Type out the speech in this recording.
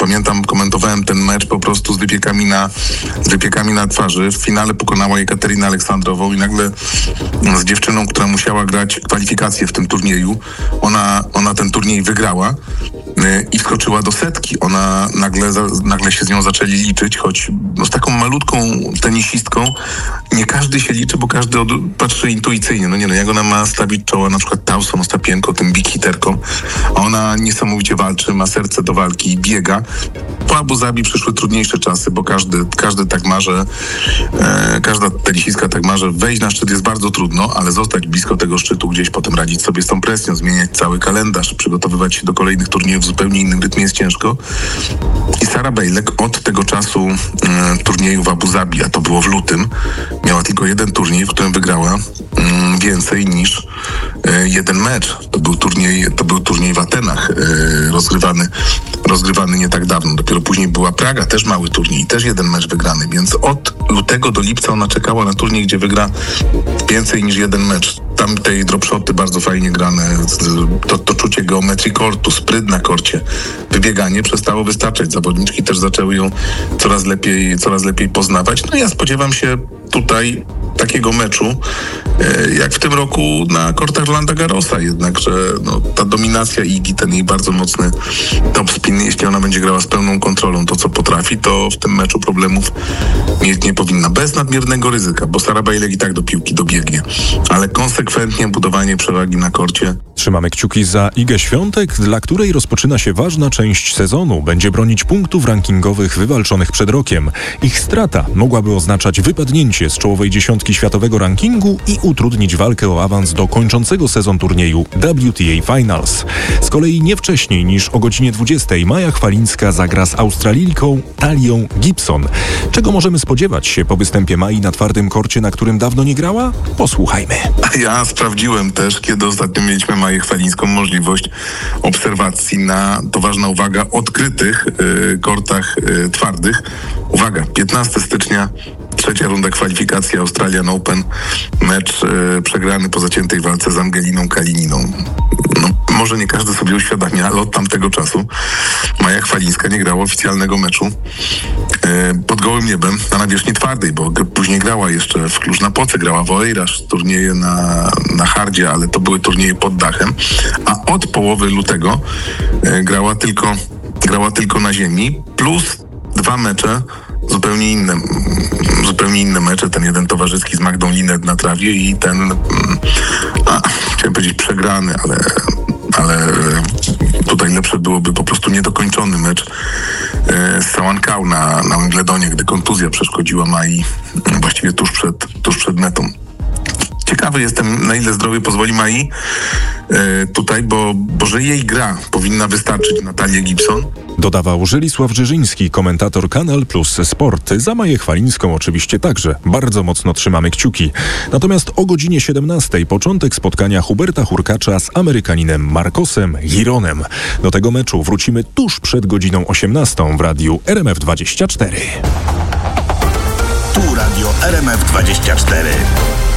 Pamiętam, komentowałem ten mecz po prostu z wypiekami na twarzy. W finale pokonała jej Kateryna Aleksandrową i nagle z dziewczyną, która musiała grać kwalifikacje w tym turnieju, ona ten turniej wygrała i wskoczyła do setki. Ona nagle się z nią zaczęli liczyć, choć z taką malutką tenisistką nie każdy się liczy, bo każdy patrzy intuicyjnie. Jak ona ma stawić czoła na przykład Tauson Ostapienko, tym big hiterką, a ona niesamowicie walczy, ma serce do walki i biega. Po Abu Zabi przyszły trudniejsze czasy, bo każdy tak marzy, każda tenisistka tak marzy. Wejść na szczyt jest bardzo trudno, ale zostać blisko tego szczytu, gdzieś potem radzić sobie z tą presją, zmieniać cały kalendarz, przygotowywać się do kolejnych turniejów w zupełnie innym rytmie jest ciężko. I Sara Bejlek od tego czasu turnieju w Abu Zabi, a to było w lutym, miała tylko jeden turniej, w którym wygrała więcej niż jeden mecz. To był turniej w Atenach, rozgrywany nie tak dawno. Dopiero później była Praga, też mały turniej, też jeden mecz wygrany, więc od lutego do lipca ona czekała na turniej, gdzie wygra więcej niż jeden mecz. Tam tej dropshoty bardzo fajnie grane, to czucie geometrii kortu, spryt na korcie, wybieganie przestało wystarczać. Zawodniczki też zaczęły ją coraz lepiej poznawać. Ja spodziewam się tutaj takiego meczu, jak w tym roku na kortach Rolanda Garrosa, jednakże ta dominacja Igi, ten jej bardzo mocny topspin, jeśli ona będzie grała z pełną kontrolą to, co potrafi, to w tym meczu problemów mieć nie powinna. Bez nadmiernego ryzyka, bo Sara Bejlek i tak do piłki dobiegnie, ale konsekwentnie budowanie przewagi na korcie. Trzymamy kciuki za Igę Świątek, dla której rozpoczyna się ważna część sezonu. Będzie bronić punktów rankingowych wywalczonych przed rokiem. Ich strata mogłaby oznaczać wypadnięcie z czołowej dziesiątki światowego rankingu i utrudnić walkę o awans do kończącego sezon turnieju WTA Finals. Z kolei nie wcześniej niż o godzinie 20 Maja Chwalińska zagra z Australijką Talią Gibson. Czego możemy spodziewać się po występie Mai na twardym korcie, na którym dawno nie grała? Posłuchajmy. Ja sprawdziłem też, kiedy ostatnio mieliśmy Maję Chwalińską, możliwość obserwacji na, to ważna uwaga, odkrytych kortach twardych. Uwaga, 15 stycznia, trzecia runda kwalifikacji Australian Open, mecz przegrany po zaciętej walce z Angeliną Kalininą. Może nie każdy sobie uświadamia, ale od tamtego czasu Maja Chwalińska nie grała oficjalnego meczu pod gołym niebem na nawierzchni twardej, bo później grała jeszcze w Cluj-Napoce, grała w Oeiras, turnieje na hardzie, ale to były turnieje pod dachem, a od połowy lutego grała tylko na ziemi, plus 2 mecze zupełnie inne mecze, ten jeden towarzyski z Magdą Linet na trawie i ten, chciałem powiedzieć przegrany, ale tutaj lepsze byłoby po prostu niedokończony mecz z Sałankał na Wimbledonie, gdy kontuzja przeszkodziła Mai właściwie tuż przed metą. Ciekawy jestem, na ile zdrowie pozwoli Mai tutaj, bo że jej gra powinna wystarczyć Natalię Gibson. Dodawał Żelisław Brzeżyński, komentator Kanal Plus Sport. Za Maję Chwalińską oczywiście także bardzo mocno trzymamy kciuki. Natomiast o godzinie 17 początek spotkania Huberta Hurkacza z Amerykaninem Marcosem Gironem. Do tego meczu wrócimy tuż przed godziną 18 w radiu RMF24. Tu radio RMF24.